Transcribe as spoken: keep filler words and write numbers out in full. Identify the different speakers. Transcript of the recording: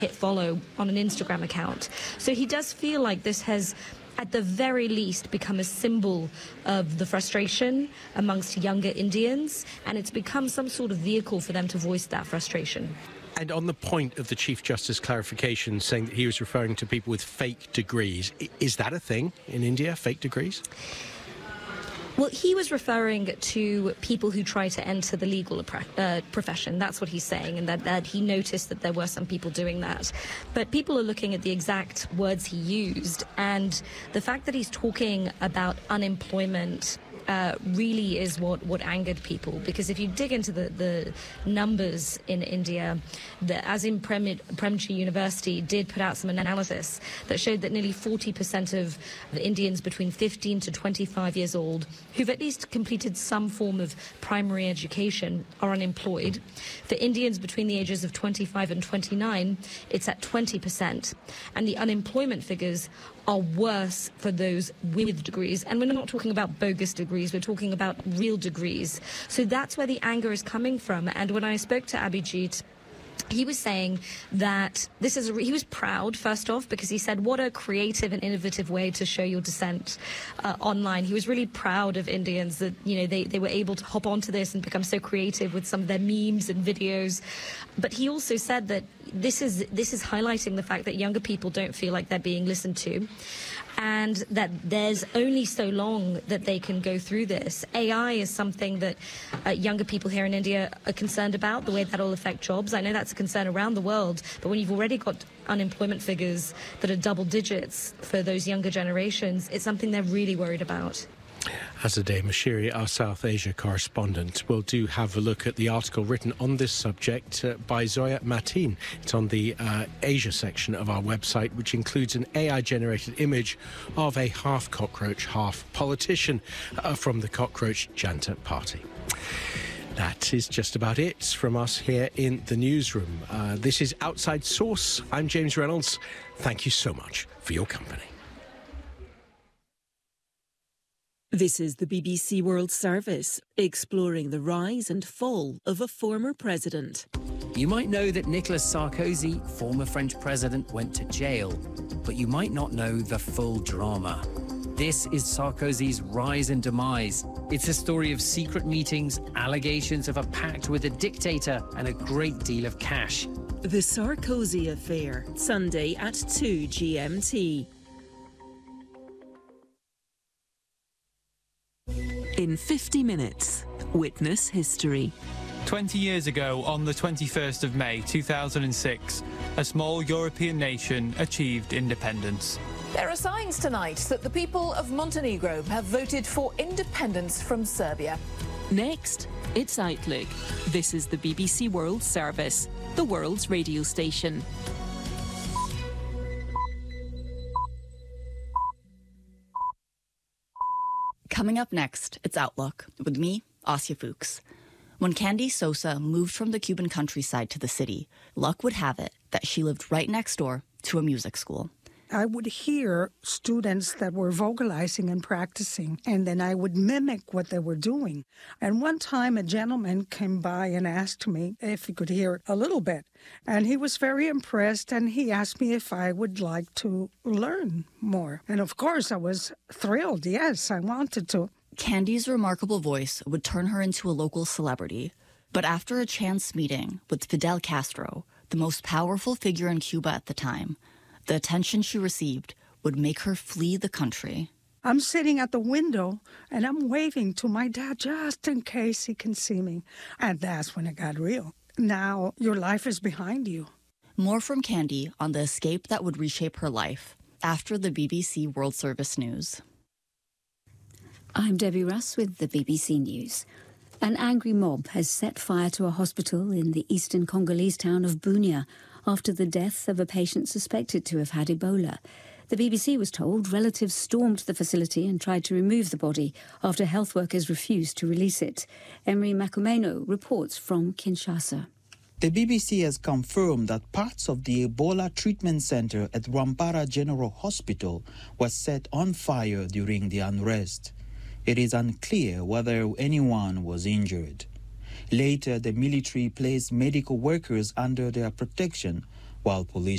Speaker 1: hit follow on an Instagram account. So he does feel like this has, at the very least, become a symbol of the frustration amongst younger Indians, and it's become some sort of vehicle for them to voice that frustration.
Speaker 2: And on the point of the Chief Justice clarification saying that he was referring to people with fake degrees, is that a thing in India, fake degrees?
Speaker 1: Well, he was referring to people who try to enter the legal uh, profession. That's what he's saying, and that, that he noticed that there were some people doing that. But people are looking at the exact words he used, and the fact that he's talking about unemployment Uh, really is what, what angered people, because if you dig into the, the numbers in India, the Azim Prem- Premji University did put out some analysis that showed that nearly forty percent of Indians between fifteen to twenty-five years old who've at least completed some form of primary education are unemployed. For Indians between the ages of twenty-five and twenty-nine, it's at twenty percent. And the unemployment figures are worse for those with degrees. And we're not talking about bogus degrees, we're talking about real degrees. So that's where the anger is coming from. And when I spoke to Abhijit, he was saying that this is, a, he was proud, first off, because he said, what a creative and innovative way to show your dissent uh, online. He was really proud of Indians that, you know, they, they were able to hop onto this and become so creative with some of their memes and videos. But he also said that this is, this is highlighting the fact that younger people don't feel like they're being listened to, and that there's only so long that they can go through this. A I is something that uh, younger people here in India are concerned about, the way that will affect jobs. I know that's a concern around the world, but when you've already got unemployment figures that are double digits for those younger generations, it's something they're really worried about.
Speaker 2: Azadeh Moshiri, our South Asia correspondent, will do have a look at the article written on this subject uh, by Zoya Mateen. It's on the uh, Asia section of our website, which includes an A I-generated image of a half-cockroach, half-politician uh, from the Cockroach Janta Party. That is just about it from us here in the newsroom. Uh, this is Outside Source. I'm James Reynolds. Thank you so much for your company.
Speaker 3: This is the B B C World Service, exploring the rise and fall of a former president.
Speaker 4: You might know that Nicolas Sarkozy, former French president, went to jail, but you might not know the full drama. This is Sarkozy's rise and demise. It's a story of secret meetings, allegations of a pact with a dictator, and a great deal of cash.
Speaker 3: The Sarkozy Affair, Sunday at two G M T. In fifty minutes, witness history.
Speaker 5: twenty years ago, on the twenty-first of May two thousand six, a small European nation achieved independence.
Speaker 6: There are signs tonight that the people of Montenegro have voted for independence from Serbia.
Speaker 3: Next, it's Outlook. This is the B B C World Service, the world's radio station.
Speaker 7: Coming up next, it's Outlook, with me, Asya Fuchs. When Candy Sosa moved from the Cuban countryside to the city, luck would have it that she lived right next door to a music school.
Speaker 8: I would hear students that were vocalizing and practicing, and then I would mimic what they were doing. And one time a gentleman came by and asked me if he could hear a little bit. And he was very impressed, and he asked me if I would like to learn more. And of course, I was thrilled. Yes, I wanted to.
Speaker 7: Candy's remarkable voice would turn her into a local celebrity. But after a chance meeting with Fidel Castro, the most powerful figure in Cuba at the time, the attention she received would make her flee the country.
Speaker 8: I'm sitting at the window, and I'm waving to my dad just in case he can see me. And that's when it got real. Now your life is behind you.
Speaker 7: More from Candy on the escape that would reshape her life after the B B C World Service News.
Speaker 9: I'm Debbie Russ with the B B C News. An angry mob has set fire to a hospital in the eastern Congolese town of Bunia after the death of a patient suspected to have had Ebola. The B B C was told relatives stormed the facility and tried to remove the body after health workers refused to release it. Emery Makumeno reports from Kinshasa.
Speaker 10: The B B C has confirmed that parts of the Ebola treatment center at Rwampara General Hospital was set on fire during the unrest. It is unclear whether anyone was injured. Later, the military placed medical workers under their protection, while police